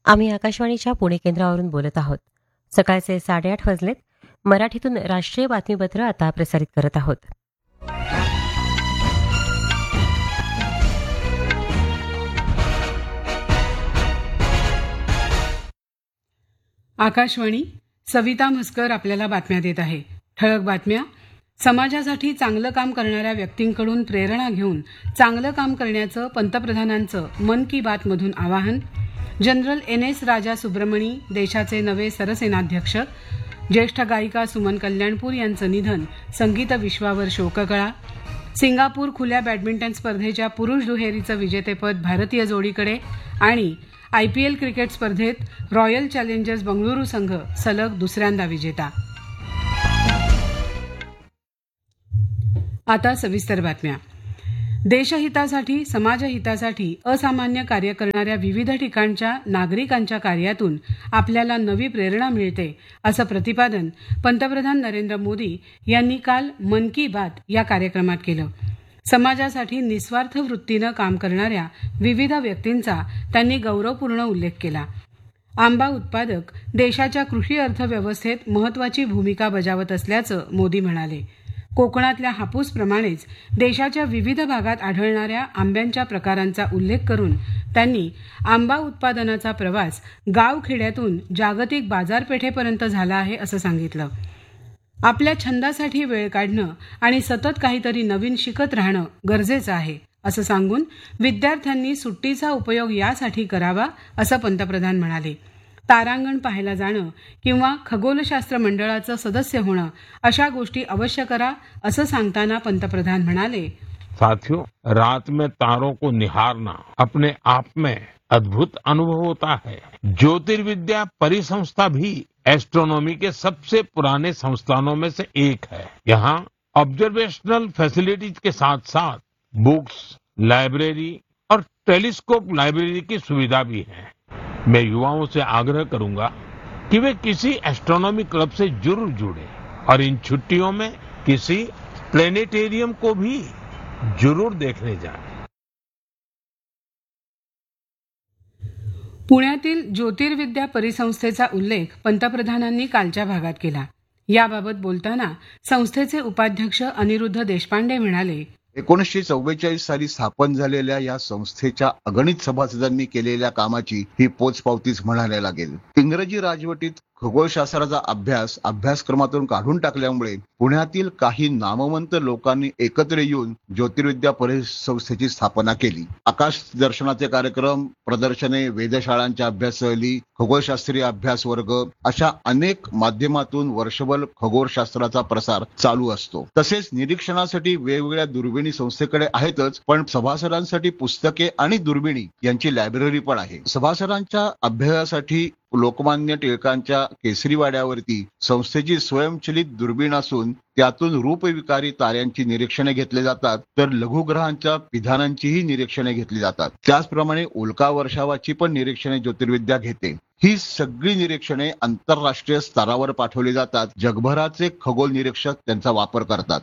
आम्ही आकाशवाणीच्या पुणे केंद्रावरून बोलत आहोत. सकाळचे 8:30 वाजलेत. मराठीतून राष्ट्रीय बातमीपत्र आता प्रसारित करत आहोत. आकाशवाणी. सविता म्हसकर आपल्याला बातम्या देत आहे. ठळक बातम्या. समाजासाठी चांगलं काम करणाऱ्या व्यक्तींकडून प्रेरणा घेऊन चांगलं काम करण्याचं पंतप्रधानांचं मन की बात मधून आवाहन. जनरल NS राजा सुब्रमणी देशाचे नवे सरसेनाध्यक्ष. ज्येष्ठ गायिका सुमन कल्याणपूर यांचं निधन, संगीत विश्वावर शोककळा. सिंगापूर खुल्या बॅडमिंटन स्पर्धेच्या पुरुष दुहेरीचं विजेतेपद भारतीय जोडीकडे. आणि IPL क्रिकेट स्पर्धेत रॉयल चॅलेंजर्स बंगळुरू संघ सलग दुसऱ्यांदा विजेता. आता सविस्तर बातम्या. देशहितासाठी, समाजहितासाठी असामान्य कार्य करणाऱ्या विविध ठिकाणच्या नागरिकांच्या कार्यातून आपल्याला नवी प्रेरणा मिळते, असं प्रतिपादन पंतप्रधान नरेंद्र मोदी यांनी काल मन की बात या कार्यक्रमात केलं. समाजासाठी निस्वार्थ वृत्तीनं काम करणाऱ्या विविध व्यक्तींचा त्यांनी गौरवपूर्ण उल्लेख केला. आंबा उत्पादक देशाच्या कृषी अर्थव्यवस्थेत महत्त्वाची भूमिका बजावत असल्याचं मोदी म्हणाले. कोकणातल्या हापूसप्रमाणेच देशाच्या विविध भागात आढळणाऱ्या आंब्यांच्या प्रकारांचा उल्लेख करून त्यांनी आंबा उत्पादनाचा प्रवास गावखेड्यातून जागतिक बाजारपेठेपर्यंत झाला आहे असं सांगितलं. आपल्या छंदासाठी वेळ काढणं आणि सतत काहीतरी नवीन शिकत राहणं गरजेचं आहे असं सांगून विद्यार्थ्यांनी सुट्टीचा उपयोग यासाठी करावा असं पंतप्रधान म्हणाले. तारांगण पाहायला जाणं किंवा खगोलशास्त्र मंडळाचं सदस्य होणं अशा गोष्टी अवश्य करा असं सांगताना पंतप्रधान म्हणाले, साथियों, रात में तारों को निहारना अपने आप में अद्भुत अनुभव होता है. ज्योतिर्विद्या परिसंस्था भी एस्ट्रोनॉमी के सबसे पुराने संस्थानों में से एक है. यहाँ ऑब्जर्वेशनल फैसिलिटीज के साथ साथ बुक्स, लाइब्रेरी और टेलीस्कोप लाइब्रेरी की सुविधा भी है. मैं युवाओं से आग्रह करूंगा कि वे किसी एस्ट्रोनॉमी क्लब से जरूर जुड़े और इन छुट्टियों में किसी प्लेनेटेरियम को भी जरूर देखने जाएं. पुण्यातील ज्योतिर्विद्या परिसंस्थेचा उल्लेख पंतप्रधानांनी कालच्या भागात केला. याबाबत बोलताना संस्थेचे उपाध्यक्ष अनिरुद्ध देशपांडे म्हणाले, 1944 साली स्थापन झालेल्या या संस्थेच्या अगणित सभासदांनी केलेल्या कामाची ही पोचपावतीच म्हणायला लागेल. इंग्रजी राजवटीत खगोलशास्त्राचा अभ्यासक्रमातून काढून टाकल्यामुळे पुण्यातील काही नामवंत लोकांनी एकत्र येऊन ज्योतिर्विद्या परिसंस्थेची स्थापना केली. आकाश दर्शनाचे कार्यक्रम, प्रदर्शने, वेधशाळांच्या अभ्यास सहली, खगोलशास्त्रीय अभ्यास वर्ग अशा अनेक माध्यमातून वर्षभर खगोलशास्त्राचा प्रसार चालू असतो. तसेच निरीक्षणासाठी वेगवेगळ्या दुर्बिणी संस्थेकडे आहेतच, पण सभासदांसाठी पुस्तके आणि दुर्बिणी यांची लायब्ररी पण आहे. सभासदांच्या अभ्यासासाठी लोकमान्य टिळकांच्या केसरीवाड्यावरती संस्थेची स्वयंचलित दुर्बीण असून त्यातून रूपविकारी ताऱ्यांची निरीक्षणे घेतली जातात, तर लघुग्रहांच्या विधानांचीही निरीक्षणे घेतली जातात. त्याचप्रमाणे उल्का वर्षावाची पण निरीक्षणे ज्योतिर्विद्या घेते. ही सगळी निरीक्षणे आंतरराष्ट्रीय स्तरावर पाठवली जातात. जगभराचे खगोल निरीक्षक त्यांचा वापर करतात.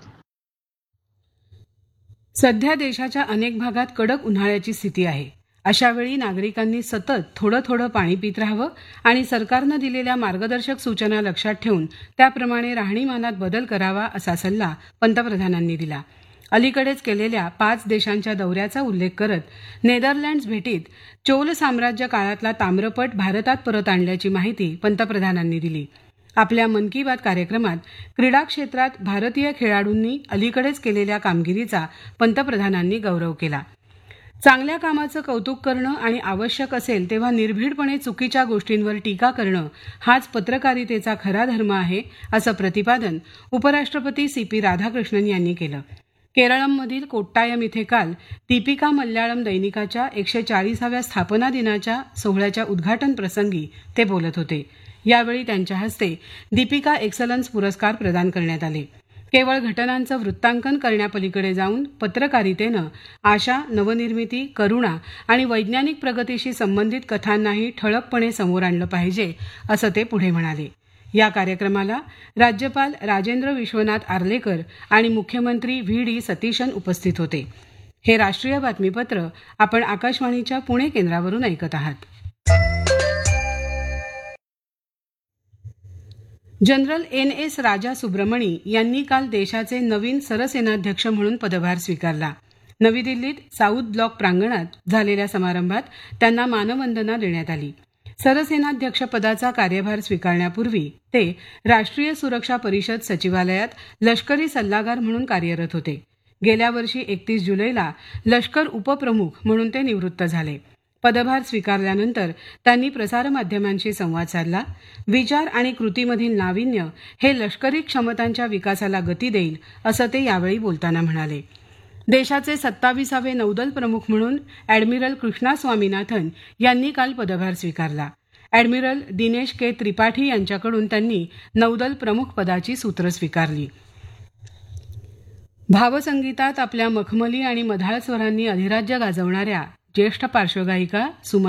सध्या देशाच्या अनेक भागात कडक उन्हाळ्याची स्थिती आहे. अशावेळी नागरिकांनी सतत थोडं थोडं पाणी पित राहावं आणि सरकारनं दिलेल्या मार्गदर्शक सूचना लक्षात ठेवून त्याप्रमाणे राहणीमानात बदल करावा असा सल्ला पंतप्रधानांनी दिला. अलीकडेच केलेल्या 5 देशांच्या दौऱ्याचा उल्लेख करत नेदरलँड्स भेटीत चोल साम्राज्य काळातला ताम्रपट भारतात परत आणल्याची माहिती पंतप्रधानांनी दिली. आपल्या मन की बात कार्यक्रमात क्रीडा क्षेत्रात भारतीय खेळाडूंनी अलीकडेच केलेल्या कामगिरीचा पंतप्रधानांनी गौरव केला. चांगल्या कामाचं कौतुक करणं आणि आवश्यक असेल तेव्हा निर्भीडपणे चुकीच्या गोष्टींवर टीका करणं हाच पत्रकारितेचा खरा धर्म आहे, असं प्रतिपादन उपराष्ट्रपती CP राधाकृष्णन यांनी केलं. केरळमधील कोट्टायम इथे काल दीपिका मल्याळम दैनिकाच्या 140व्या स्थापना दिनाच्या सोहळ्याच्या उद्घाटन प्रसंगी ते बोलत होते. यावेळी त्यांच्या हस्ते दीपिका एक्सलन्स पुरस्कार प्रदान करण्यात आले. केवळ घटनांचं वृत्तांकन करण्यापलीकडे जाऊन पत्रकारितेनं आशा, नवनिर्मिती, करुणा आणि वैज्ञानिक प्रगतीशी संबंधित कथांनाही ठळकपणे समोर आणलं पाहिजे, असं ते पुढे म्हणाले. या कार्यक्रमाला राज्यपाल राजेंद्र विश्वनाथ आर्लेकर आणि मुख्यमंत्री VD सतीशन उपस्थित होते. हे राष्ट्रीय बातमीपत्र आपण आकाशवाणीच्या पुणे केंद्रावरून ऐकत आहात. जनरल NS राजा सुब्रमणी यांनी काल देशाचे नवीन सरसेनाध्यक्ष म्हणून पदभार स्वीकारला. नवी दिल्लीत साऊथ ब्लॉक प्रांगणात झालेल्या समारंभात त्यांना मानवंदना देण्यात आली. सरसेनाध्यक्ष पदाचा कार्यभार स्वीकारण्यापूर्वी ते राष्ट्रीय सुरक्षा परिषद सचिवालयात लष्करी सल्लागार म्हणून कार्यरत होते. गेल्या वर्षी 31 जुलैला लष्कर उपप्रमुख म्हणून ते निवृत्त झाले. पदभार स्वीकारल्यानंतर त्यांनी प्रसारमाध्यमांशी संवाद साधला. विचार आणि कृतीमधील नाविन्य हे लष्करी क्षमतांच्या विकासाला गती देईल असं ते यावेळी बोलताना म्हणाले. देशाचे 27वे नौदल प्रमुख म्हणून ॲडमिरल कृष्णा स्वामीनाथन यांनी काल पदभार स्वीकारला. ॲडमिरल दिनेश के त्रिपाठी यांच्याकडून त्यांनी नौदल प्रमुख पदाची सूत्र स्वीकारली. भावसंगीतात आपल्या मखमली आणि मधाळ स्वरांनी अधिराज्य गाजवणाऱ्या ज्येष्ठ पार्श्वगायिका सुमा